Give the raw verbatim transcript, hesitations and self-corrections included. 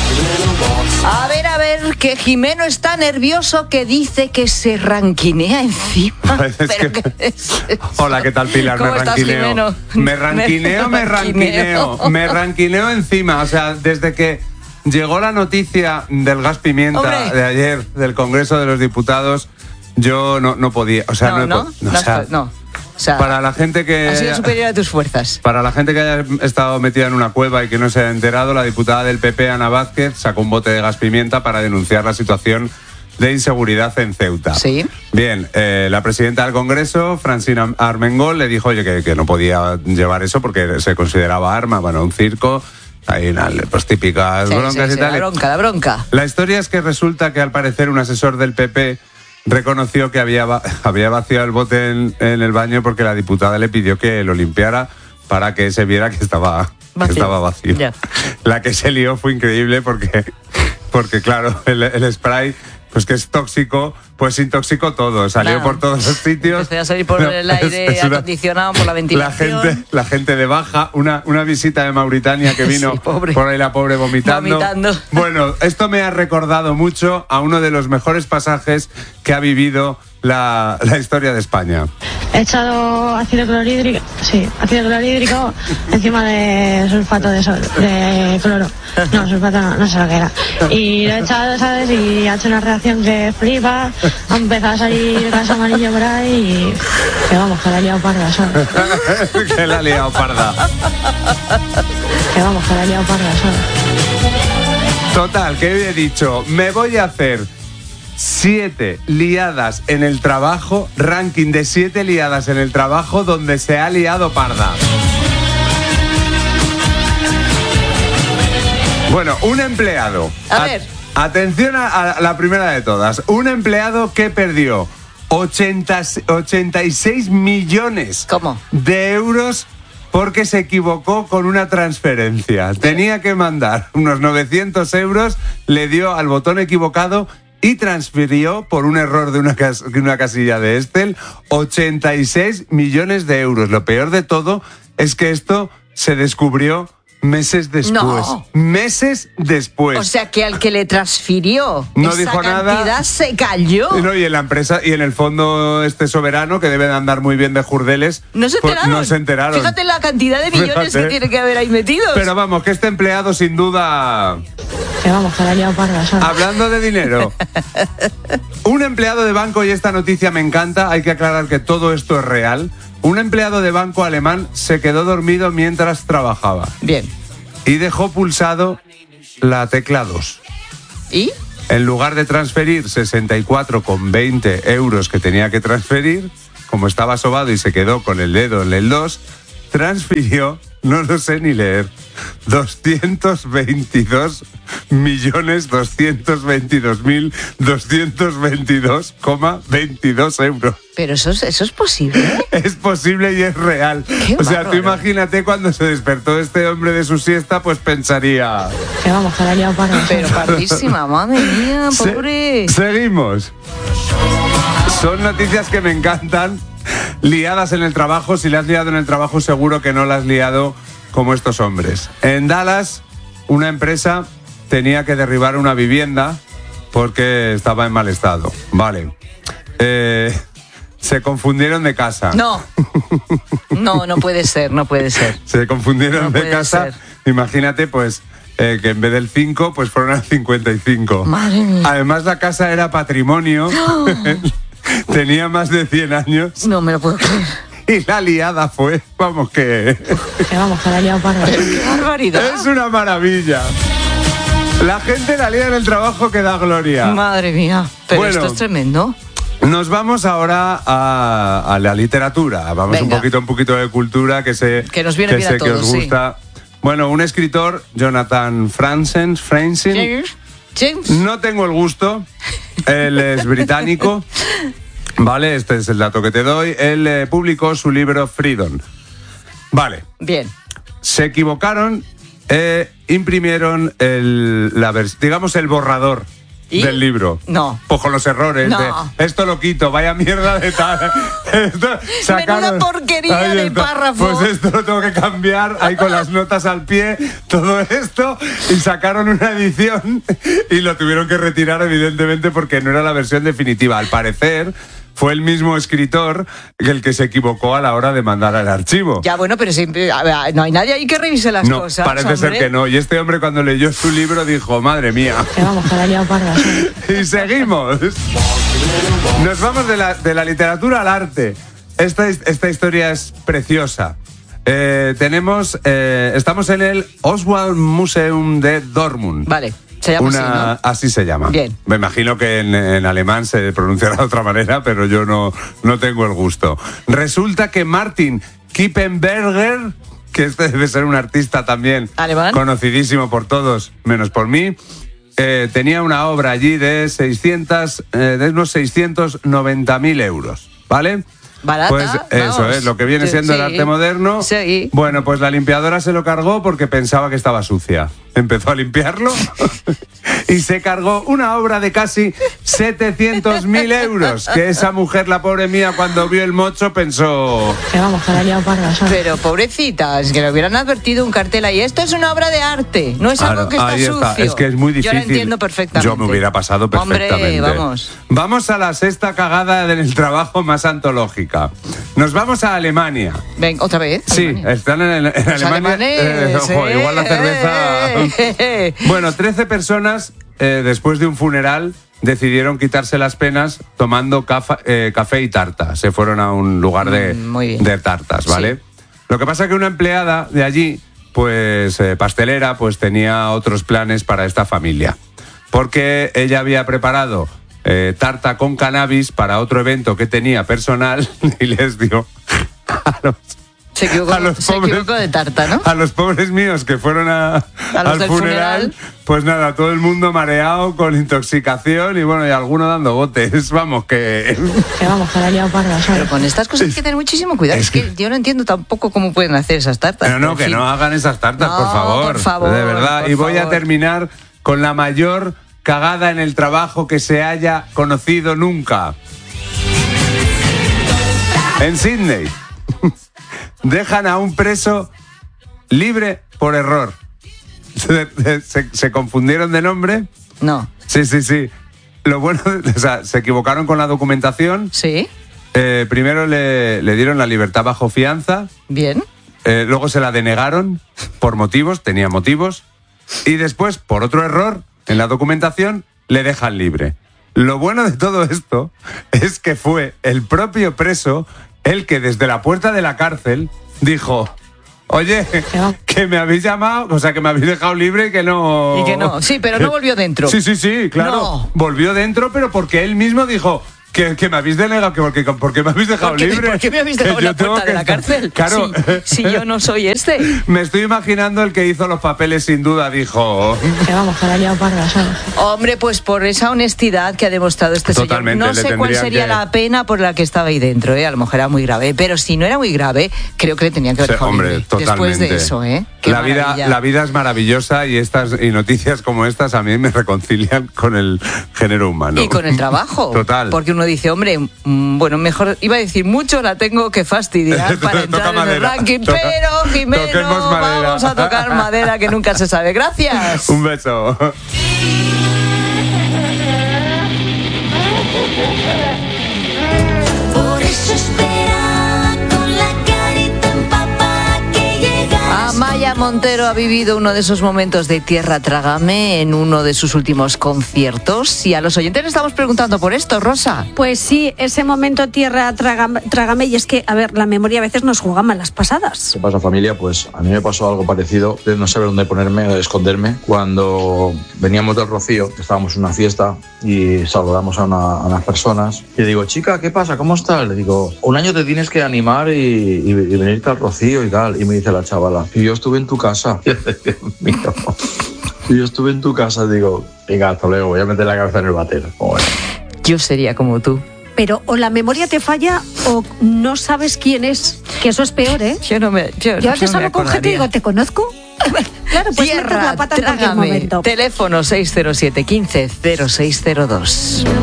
A ver, a ver, que Jimeno está nervioso, que dice que se ranquinea encima. Es Pero que... que es- Hola, ¿qué tal, Pilar? ¿Cómo me estás, ranquineo. Jimeno? Me ranquineo, me ranquineo. Me ranquineo encima. O sea, desde que llegó la noticia del gas pimienta Hombre. de ayer, del Congreso de los Diputados, yo no, no podía. O sea, No, no, he no, po- no, o sea, has- no. O sea, para la gente que... has sido superior a tus fuerzas. Para la gente que haya estado metida en una cueva y que no se haya enterado, la diputada del P P, Ana Vázquez, sacó un bote de gas pimienta para denunciar la situación de inseguridad en Ceuta. Sí. Bien, eh, la presidenta del Congreso, Francina Armengol, le dijo oye, que, que no podía llevar eso porque se consideraba arma, bueno, un circo, hay una, pues típicas Sí, broncas sí, y sí, tal. la bronca, la bronca. La historia es que resulta que al parecer un asesor del P P reconoció que había, va- había vaciado el bote en, en el baño porque la diputada le pidió que lo limpiara para que se viera que estaba que Vacío. estaba vacío. Ya. La que se lió fue increíble porque, porque claro, el, el spray, pues que es tóxico, pues intoxicó todo, salió Claro. por todos los sitios. Empecé a salir por No, el es- aire es una- acondicionado, por la la ventilación. gente, la gente de baja, una, una visita de Mauritania que vino Sí, pobre. por ahí la pobre vomitando. Vomitando. Bueno, esto me ha recordado mucho a uno de los mejores pasajes que ha vivido la, la historia de España. He echado ácido clorhídrico, sí, ácido clorhídrico encima de sulfato de, sol, de cloro. No, sulfato no, no sé lo que era. Y lo he echado, ¿sabes? Y ha hecho una reacción que flipa. Ha empezado a salir gas amarillo por ahí y que vamos, que la he liado parda, ¿sabes? Que la ha liado parda. Que vamos, que la he liado parda, ¿sabes? Total, que he dicho, me voy a hacer siete liadas en el trabajo, ranking de siete liadas en el trabajo donde se ha liado parda. Bueno, un empleado. A ver. Atención a, a la primera de todas. Un empleado que perdió ochenta, ochenta y seis millones ¿Cómo? de euros porque se equivocó con una transferencia. Tenía que mandar unos novecientos euros, le dio al botón equivocado y transfirió por un error de una, cas- de una casilla de Excel ochenta y seis millones de euros. Lo peor de todo es que esto se descubrió meses después. No. Meses después. O sea que al que le transfirió No esa dijo nada. cantidad se cayó. No, y en la empresa y en el fondo este soberano que debe de andar muy bien de jurdeles. No se pues, enteraron. no se enteraron. Fíjate la cantidad de millones Fíjate. que tiene que haber ahí metidos. Pero vamos, que este empleado sin duda, Que vamos, que la he liado parda, ¿sabes? hablando de dinero, un empleado de banco, y esta noticia me encanta, hay que aclarar que todo esto es real, un empleado de banco alemán se quedó dormido mientras trabajaba Bien. y dejó pulsado la tecla dos. ¿Y? En lugar de transferir sesenta y cuatro con veinte euros que tenía que transferir, como estaba sobado y se quedó con el dedo en el dos, transfirió, no lo sé ni leer, doscientos veintidós millones doscientos veintidós mil doscientos veintidós coma veintidós euros. Pero eso es, eso es posible. Es posible y es real. Qué O sea, tú bárbaro. imagínate cuando se despertó este hombre de su siesta, pues pensaría... Que vamos, que la he liado parda, Pero ¿sabes? pardísima, madre mía, Se- pobre. seguimos. Son noticias que me encantan. Liadas en el trabajo. Si le has liado en el trabajo, seguro que no la has liado como estos hombres. En Dallas, una empresa tenía que derribar una vivienda porque estaba en mal estado. Vale. Eh, se confundieron de casa. No. No, no puede ser, no puede ser. Se confundieron No de puede casa. ser. Imagínate, pues, eh, que en vez del cinco, pues fueron al cincuenta y cinco. Madre mía. Además, la casa era patrimonio. Tenía más de cien años. No me lo puedo creer. Y la liada fue, vamos que... Que vamos, que la he liado parda. ¡Qué barbaridad! Es una maravilla. La gente la lía en el trabajo que da gloria. Madre mía. Pero Bueno. esto es tremendo. Nos vamos ahora a, a la literatura. Vamos Venga. un poquito, un poquito de cultura que sé Que nos viene bien a sé que todos, os sí. gusta. Bueno, un escritor, Jonathan Franzen, Franzen. James. James. No tengo el gusto. Él es británico. Vale, este es el dato que te doy. Él eh, publicó su libro Freedom. Vale. Bien. Se equivocaron, eh, imprimieron el, la vers- digamos el borrador ¿Y? del libro. No. Pues con los errores No. de esto lo quito, vaya mierda de tal. Esto, Menuda porquería Ahí de está. párrafo. Pues esto lo tengo que cambiar, ahí con las notas al pie, todo esto, y sacaron una edición y lo tuvieron que retirar evidentemente porque no era la versión definitiva. Al parecer fue el mismo escritor el que se equivocó a la hora de mandar el archivo. Ya, bueno, pero siempre, a ver, no hay nadie ahí que revise las No, cosas. parece hombre. ser que no. Y este hombre cuando leyó su libro dijo, madre mía. Que vamos, que la he liado parda, ¿sabes? Y seguimos. Nos vamos de la, de la literatura al arte. Esta, esta historia es preciosa. Eh, tenemos, eh, estamos en el Oswald Museum de Dortmund. Vale, se llama Una, así, ¿no? así se llama. Bien. Me imagino que en, en alemán se pronunciará de otra manera, pero yo no, no tengo el gusto. Resulta que Martin Kippenberger, que este debe ser un artista también ¿Alemán? conocidísimo por todos, menos por mí, eh, tenía una obra allí de seiscientos, eh, de unos seiscientos noventa mil euros, ¿vale? Barata, Pues eso vamos. es, lo que viene siendo Sí. el arte moderno. Sí. Bueno, pues la limpiadora se lo cargó porque pensaba que estaba sucia. Empezó a limpiarlo y se cargó una obra de casi setecientos mil euros. Que esa mujer, la pobre mía, cuando vio el mocho pensó... Que vamos, que la he liado parda, ¿sabes? Pero pobrecitas, que le hubieran advertido un cartel ahí. Esto es una obra de arte, no es algo que está Ahí sucio. está. Es que es muy difícil. Yo lo entiendo perfectamente. Yo me hubiera pasado perfectamente. Hombre, vamos. Vamos a la sexta cagada del trabajo más antológica. Nos vamos a Alemania. Ven, otra vez. Sí, Alemania. están en, en Los Alemania. alemanes, ojo, eh, igual la cerveza. eh. Bueno, trece personas eh, después de un funeral decidieron quitarse las penas tomando cafa- eh, café y tarta. Se fueron a un lugar de, Mm, muy bien. de tartas, ¿vale? Sí. Lo que pasa es que una empleada de allí, pues eh, pastelera, pues tenía otros planes para esta familia. Porque ella había preparado eh, tarta con cannabis para otro evento que tenía personal y les dio a los Se equivocó, a los se pobres- equivocó de tarta, ¿no? a los pobres míos que fueron a, A los al del funeral, funeral. pues nada, todo el mundo mareado con intoxicación y bueno, y alguno dando botes. Vamos, que... Que vamos, que la he liado parda, Pero ¿sabes? con estas cosas hay que tener muchísimo cuidado. Es Es que yo no entiendo tampoco cómo pueden hacer esas tartas. Pero no, en que fin. no hagan esas tartas, No, por favor. por favor, De verdad. por Y voy a favor. terminar con la mayor cagada en el trabajo que se haya conocido nunca. En Sydney dejan a un preso libre por error. Se, se- se confundieron de nombre. No. Sí, sí, sí. Lo bueno, o sea, se equivocaron con la documentación. ¿Sí? Eh, primero le, le dieron la libertad bajo fianza. Bien. Eh, luego se la denegaron por motivos, tenía motivos. Y después, por otro error en la documentación, le dejan libre. Lo bueno de todo esto es que fue el propio preso el que desde la puerta de la cárcel dijo: oye, que me habéis llamado, o sea, que me habéis dejado libre y que no... Y que no, sí, pero no volvió dentro. Sí, sí, sí, claro. No. Volvió dentro, pero porque él mismo dijo... Que, que me habéis denegado, que porque, porque me habéis dejado ¿Por qué, libre. ¿Por qué me habéis dejado Que en la yo tengo puerta de que la estar- cárcel? Claro. Si, si yo no soy este. Me estoy imaginando el que hizo los papeles, sin duda, dijo... Que vamos, que la he liado parda, ¿sabes? Hombre, pues por esa honestidad que ha demostrado este Totalmente, señor. No le sé cuál tendrían sería que- la pena por la que estaba ahí dentro, ¿eh? A lo mejor era muy grave. Pero si no era muy grave, creo que le tenían que haber Sí, dejado hombre, libre. totalmente. Después de eso, ¿eh? Qué La vida, maravilla. la vida es maravillosa y estas y noticias como estas a mí me reconcilian con el género humano. Y con el trabajo. Total. Porque uno dice, hombre, mm, bueno, mejor iba a decir mucho, la tengo que fastidiar para Toca entrar en el madera. ranking. Toca- Pero, Jimeno, toquemos madera. vamos a tocar madera que nunca se sabe. Gracias. Un beso. Por eso esperaba con la carita empapada que llegara. Amaya Montero ha vivido uno de esos momentos de tierra trágame en uno de sus últimos conciertos y a los oyentes le estamos preguntando por esto, Rosa. Pues sí, ese momento tierra trágame, trágame, y es que, a ver, la memoria a veces nos juega malas pasadas. ¿Qué pasa, familia? Pues a mí me pasó algo parecido de no saber dónde ponerme o esconderme cuando veníamos del Rocío, que estábamos en una fiesta y saludamos a, una- a unas personas y digo, chica, ¿qué pasa? ¿Cómo estás? Le digo, un año te tienes que animar y, y- y venirte al Rocío y tal. Y me dice la chavala, y yo estuve en tu casa. Y yo, Dios mío. Y yo estuve en tu casa, digo, venga, hasta luego, voy a meter la cabeza en el váter. Bueno. Yo sería como tú. Pero o la memoria te falla o no sabes quién es, que eso es peor, ¿eh? Yo no me. Yo, Yo a veces no me hablo con gente y acordaría. digo, ¿te conozco? Claro, pues metes Tierra, la pata en cualquier trágame. momento. Teléfono seis cero siete, quince, cero seis cero dos.